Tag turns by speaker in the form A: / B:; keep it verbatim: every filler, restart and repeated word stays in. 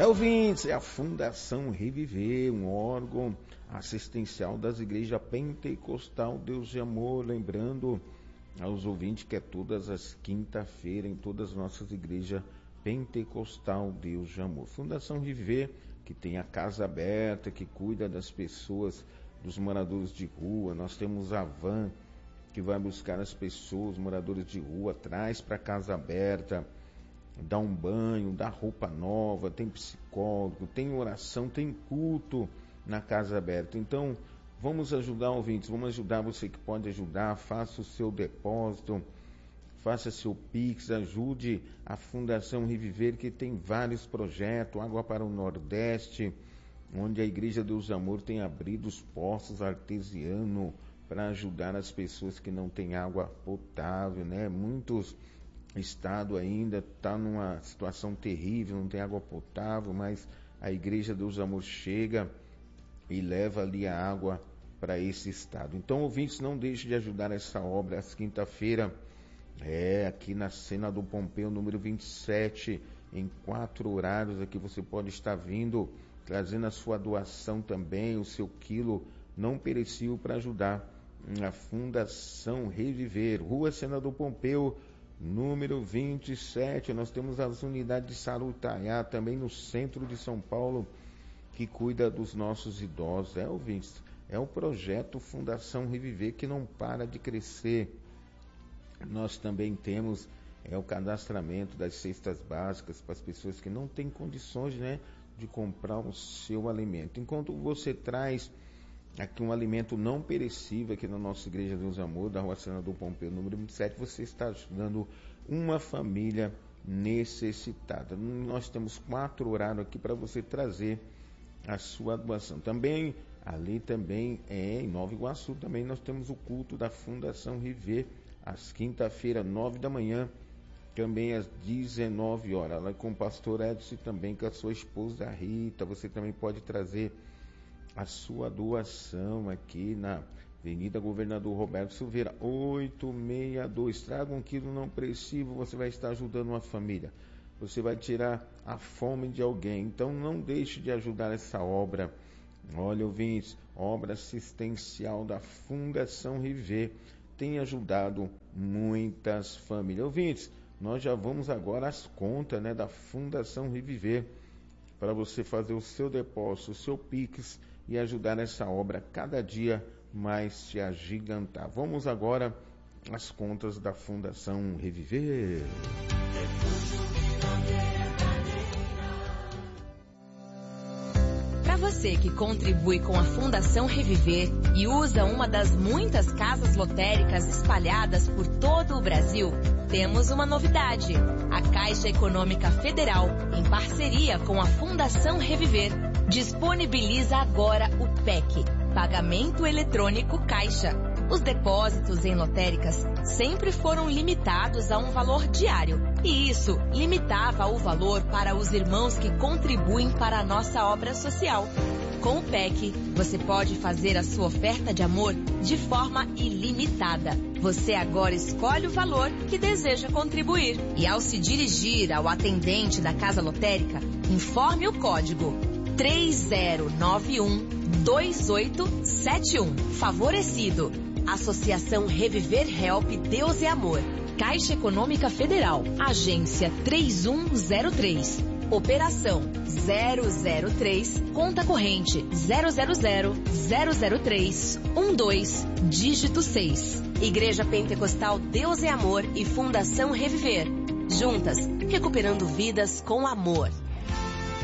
A: É, ouvintes, é a Fundação Reviver, um órgão assistencial das igrejas pentecostal Deus de Amor, lembrando aos ouvintes que é todas as quinta-feiras em todas as nossas igrejas pentecostal Deus de Amor. Fundação Reviver, que tem a casa aberta, que cuida das pessoas, dos moradores de rua. Nós temos a van que vai buscar as pessoas, moradores de rua, traz para a casa aberta, dá um banho, dá roupa nova, tem psicólogo, tem oração, tem culto na casa aberta. Então, vamos ajudar, ouvintes, vamos ajudar você que pode ajudar, faça o seu depósito, faça seu Pix, ajude a Fundação Reviver, que tem vários projetos, Água para o Nordeste, onde a Igreja Deus de Amor tem abrido os poços artesianos para ajudar as pessoas que não têm água potável, né? Muitos estado ainda está numa situação terrível, não tem água potável, mas a Igreja Deus do Amor chega e leva ali a água para esse estado. Então, ouvintes, não deixe de ajudar essa obra. Às quinta-feira, é aqui na Cena do Pompeu, número vinte e sete, em quatro horários aqui você pode estar vindo, trazendo a sua doação também, o seu quilo não perecível para ajudar a Fundação Reviver. Rua Cena do Pompeu, número vinte e sete, nós temos as unidades de Sarutaiá, também no centro de São Paulo, que cuida dos nossos idosos. É, ouvintes, é o projeto Fundação Reviver que não para de crescer. Nós também temos é, o cadastramento das cestas básicas para as pessoas que não têm condições, né, de comprar o seu alimento. Enquanto você traz aqui um alimento não perecível aqui na nossa Igreja Deus Amor, da Rua Senador Pompeu, número vinte e sete, você está ajudando uma família necessitada. Nós temos quatro horários aqui para você trazer a sua doação. Também, ali também, é, em Nova Iguaçu, também nós temos o culto da Fundação Reviver, às quinta-feira, nove da manhã, também às dezenove horas, lá com o pastor Edson e também com a sua esposa Rita. Você também pode trazer a sua doação aqui na Avenida Governador Roberto Silveira, oitocentos e sessenta e dois. Traga um quilo não perecível, você vai estar ajudando uma família. Você vai tirar a fome de alguém. Então não deixe de ajudar essa obra. Olha, ouvintes, obra assistencial da Fundação Reviver tem ajudado muitas famílias. Ouvintes, nós já vamos agora às contas, né, da Fundação Reviver, para você fazer o seu depósito, o seu Pix e ajudar essa obra cada dia mais se agigantar. Vamos agora às contas da Fundação Reviver.
B: Para você que contribui com a Fundação Reviver e usa uma das muitas casas lotéricas espalhadas por todo o Brasil, temos uma novidade. A Caixa Econômica Federal, em parceria com a Fundação Reviver, disponibiliza agora o P E C, Pagamento Eletrônico Caixa. Os depósitos em lotéricas sempre foram limitados a um valor diário, e isso limitava o valor para os irmãos que contribuem para a nossa obra social. Com o P E C, você pode fazer a sua oferta de amor de forma ilimitada. Você agora escolhe o valor que deseja contribuir. E ao se dirigir ao atendente da casa lotérica, informe o código três zero nove um dois oito sete um. Favorecido. Associação Reviver Help Deus é Amor. Caixa Econômica Federal. Agência três um zero três. Operação zero zero três. Conta corrente zero zero zero zero zero três um dois. Dígito seis. Igreja Pentecostal Deus é Amor e Fundação Reviver. Juntas, recuperando vidas com amor.